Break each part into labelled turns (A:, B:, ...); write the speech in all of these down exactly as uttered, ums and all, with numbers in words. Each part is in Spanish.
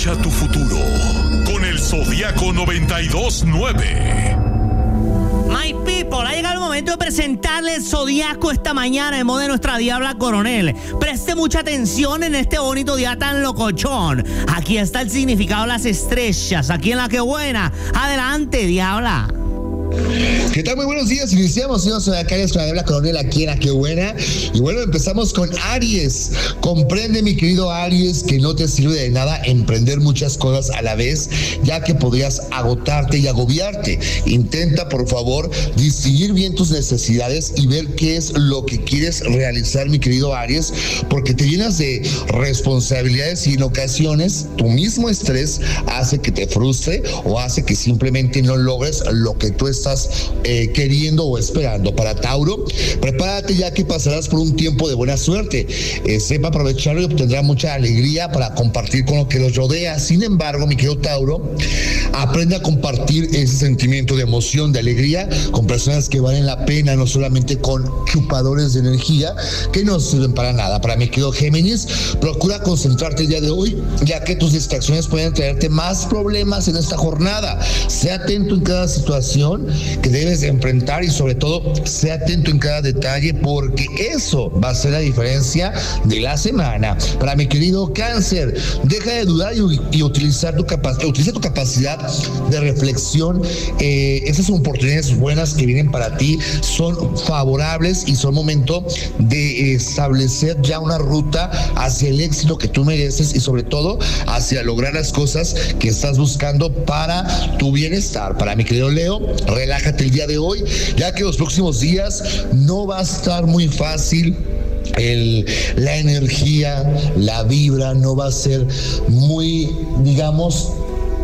A: Escucha tu futuro con el Zodiaco noventa y dos nueve.
B: My people, ha llegado el momento de presentarle el Zodiaco esta mañana en modo de nuestra Diabla Coronel. Preste mucha atención en este bonito día tan locochón. Aquí está el significado de las estrellas, aquí en La Que Buena. Adelante, Diabla.
C: ¿Qué tal? Muy buenos días. Iniciamos, señor Zodiacarios, con la Diabla Coronel aquí en La Que Buena. Y bueno, empezamos con Aries. Comprende, mi querido Aries, que no te sirve de nada emprender muchas cosas a la vez, ya que podrías agotarte y agobiarte. Intenta, por favor, distinguir bien tus necesidades y ver qué es lo que quieres realizar, mi querido Aries, porque te llenas de responsabilidades y en ocasiones tu mismo estrés hace que te frustre o hace que simplemente no logres lo que tú estás eh, queriendo o esperando. Para Tauro, prepárate, ya que pasarás por un tiempo de buena suerte. Eh, sepa aprovecharlo y obtendrá mucha alegría para compartir con lo que los rodea. Sin embargo, mi querido Tauro, aprende a compartir ese sentimiento de emoción, de alegría, con personas que valen la pena, no solamente con chupadores de energía que no sirven para nada. Para mi querido Géminis, procura concentrarte el día de hoy, ya que tus distracciones pueden traerte más problemas en esta jornada. Sé atento en cada situación que debes de enfrentar y sobre todo sé atento en cada detalle, porque eso va a ser la diferencia de la semana. Para mi querido Cáncer, deja de dudar y, y utilizar tu capacidad, utiliza tu capacidad de reflexión. Eh, esas oportunidades buenas que vienen para ti son favorables y son momento de establecer ya una ruta hacia el éxito que tú mereces y sobre todo hacia lograr las cosas que estás buscando para tu bienestar. Para mi querido Leo, relájate el día de hoy, ya que los próximos días no va a estar muy fácil. El, la energía, la vibra no va a ser muy, digamos,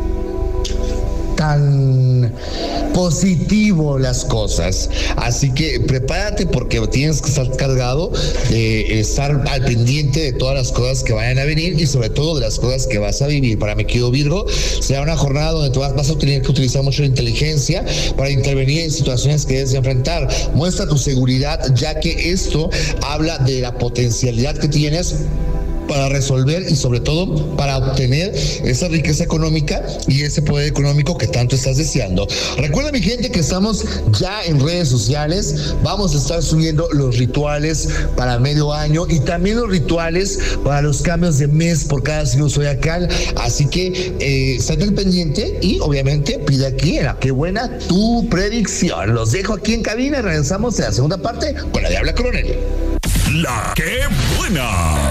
C: tan positivo las cosas. Así que prepárate, porque tienes que estar cargado de estar al pendiente de todas las cosas que vayan a venir y sobre todo de las cosas que vas a vivir. Para mi querido Virgo, será una jornada donde tú vas, vas a tener que utilizar mucho la inteligencia para intervenir en situaciones que debes de enfrentar. Muestra tu seguridad, ya que esto habla de la potencialidad que tienes para resolver y sobre todo para obtener esa riqueza económica y ese poder económico que tanto estás deseando. Recuerda, mi gente, que estamos ya en redes sociales. Vamos a estar subiendo los rituales para medio año y también los rituales para los cambios de mes por cada signo zodiacal. Así que eh, estate al pendiente y obviamente pide aquí en La Que Buena tu predicción. Los dejo aquí en cabina y regresamos en la segunda parte con la Diabla Coronel.
A: La Que Buena.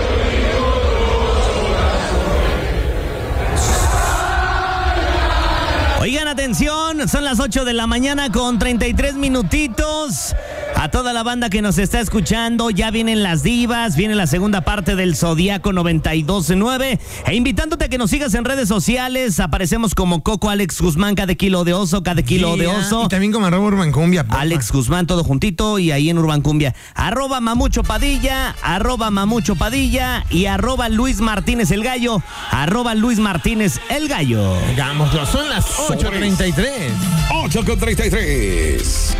B: Oigan, atención, son las ocho de la mañana con treinta y tres minutitos. A toda la banda que nos está escuchando, ya vienen las divas, viene la segunda parte del Zodiaco noventa y dos nueve. E invitándote a que nos sigas en redes sociales, aparecemos como Coco Alex Guzmán, cada kilo de oso, cada kilo yeah, de oso.
D: Y también como arroba Urban Cumbia. Papá.
B: Alex Guzmán, todo juntito, y ahí en Urban Cumbia. Arroba Mamucho Padilla, arroba Mamucho Padilla y arroba Luis Martínez el Gallo, arroba Luis Martínez el Gallo.
D: Digámoslo, son las ocho treinta y tres.
A: ocho con treinta y tres.